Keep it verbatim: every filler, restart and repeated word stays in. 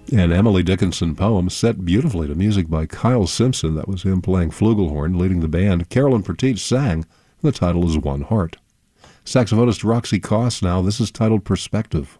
An Emily Dickinson poem set beautifully to music by Kyle Simpson. That was him playing flugelhorn, leading the band. Carolyn Pertich sang. The title is One Heart. Saxophonist Roxy Coss now. This is titled Perspective.